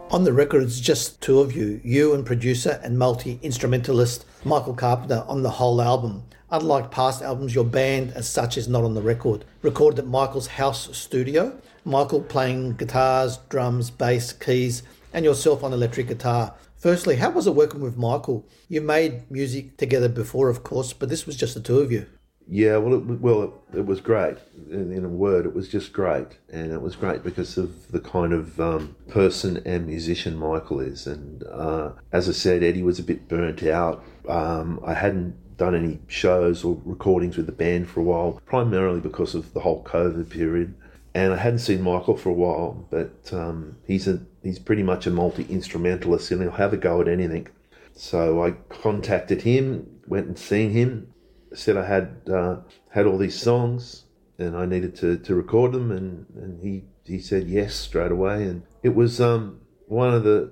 On the record, it's just two of you and producer and multi-instrumentalist Michael Carpenter on the whole album. Unlike past albums, your band as such is not on the record. Recorded at Michael's house studio, Michael playing guitars, drums, bass, keys, and yourself on electric guitar. Firstly, how was it working with Michael? You made music together before, of course, but this was just the two of you. Yeah, it was great. In a word, it was just great. And it was great because of the kind of person and musician Michael is. And as I said, Eddie was a bit burnt out. I hadn't done any shows or recordings with the band for a while, primarily because of the whole COVID period. And I hadn't seen Michael for a while, but he's pretty much a multi-instrumentalist and he'll have a go at anything. So I contacted him, went and seen him, said I had all these songs and I needed to record them, and he said yes straight away. And it was one of the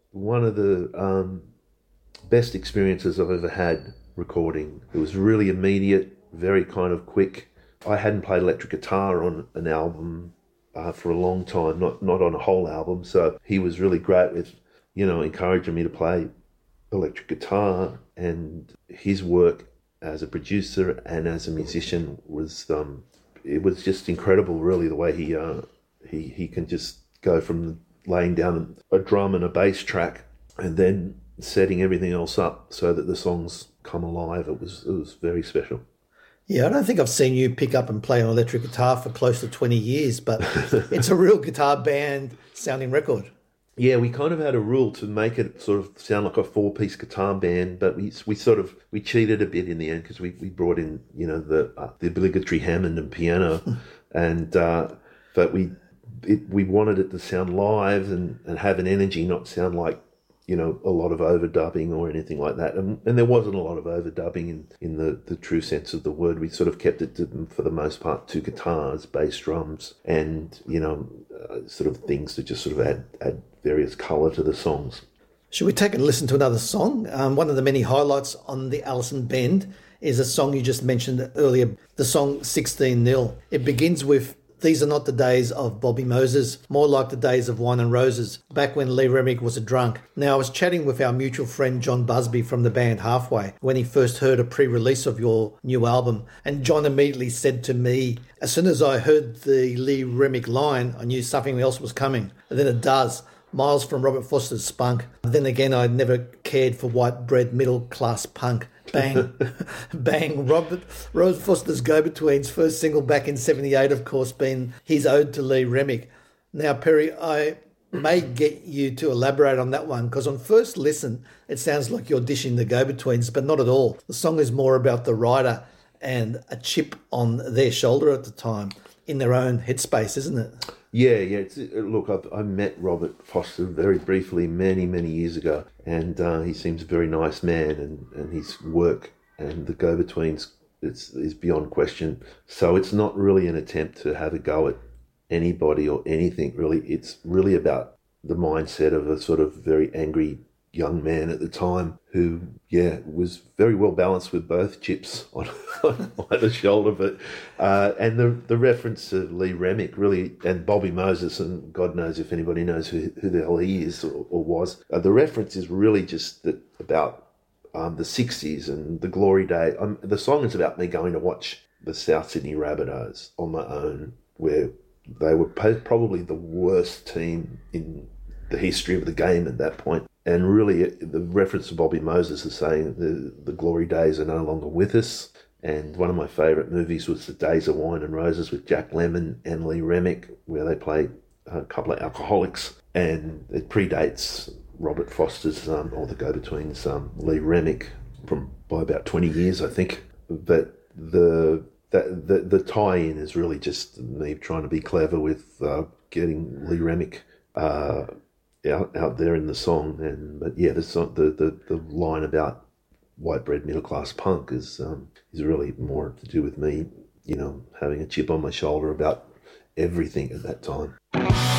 best experiences I've ever had recording. It was really immediate, very kind of quick. I hadn't played electric guitar on an album for a long time, not on a whole album. So he was really great with, encouraging me to play electric guitar, and his work as a producer and as a musician was it was just incredible, really, the way he can just go from laying down a drum and a bass track and then setting everything else up so that the songs come alive. It was very special. Yeah, I don't think I've seen you pick up and play an electric guitar for close to 20 years, but it's a real guitar band sounding record. Yeah, we kind of had a rule to make it sort of sound like a 4-piece guitar band, but we cheated a bit in the end because we brought in the obligatory Hammond and piano, and but we wanted it to sound live and have an energy, not sound like a lot of overdubbing or anything like that. And there wasn't a lot of overdubbing in the true sense of the word. We sort of kept it to, for the most part, 2 guitars, bass, drums, and sort of things to just sort of add various colour to the songs. Should we take a listen to another song? One of the many highlights on the Allison Bend is a song you just mentioned earlier, the song 16-0. It begins with, "These are not the days of Bobby Moses, more like the days of Wine and Roses, back when Lee Remick was a drunk." Now, I was chatting with our mutual friend John Busby from the band Halfway when he first heard a pre-release of your new album, and John immediately said to me, as soon as I heard the Lee Remick line, I knew something else was coming. And then it does. Miles from Robert Foster's Spunk. Then again, I never cared for white bread middle-class punk. Bang, bang. Robert Foster's Go-Betweens, first single back in 78, of course, being his ode to Lee Remick. Now, Perry, I may get you to elaborate on that one, because on first listen, it sounds like you're dishing the Go-Betweens, but not at all. The song is more about the writer and a chip on their shoulder at the time, in their own headspace, isn't it? Yeah. Look, I met Robert Foster very briefly many, many years ago, and he seems a very nice man, and his work and the Go-Betweens is beyond question. So it's not really an attempt to have a go at anybody or anything, really. It's really about the mindset of a sort of very angry young man at the time who, was very well balanced with both chips on either shoulder. But and the reference to Lee Remick, really, and Bobby Moses, and God knows if anybody knows who the hell he is or was. The reference is really just about the 60s and the glory day. The song is about me going to watch the South Sydney Rabbitohs on my own, where they were probably the worst team in the history of the game at that point. And really, the reference to Bobby Moses is saying the glory days are no longer with us. And one of my favourite movies was The Days of Wine and Roses with Jack Lemmon and Lee Remick, where they play a couple of alcoholics. And it predates Robert Foster's, or the Go-Betweens, Lee Remick, by about 20 years, I think. But the tie-in is really just me trying to be clever with getting Lee Remick out there in the song. But the line about white bread middle class punk is really more to do with me, having a chip on my shoulder about everything at that time.